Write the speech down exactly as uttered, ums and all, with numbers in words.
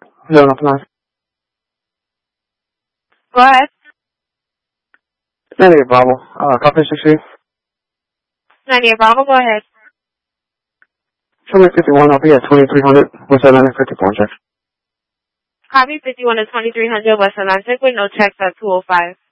Zero nothing nine. Go ahead. ninety-eight Bravo. Uh, copy sixteen. ninety-eight Bravo, go ahead. Show me fifty-one. I'll be at twenty-three hundred. West Atlantic fifty-four check. Copy fifty-one to twenty-three hundred West Atlantic with no checks at two oh five.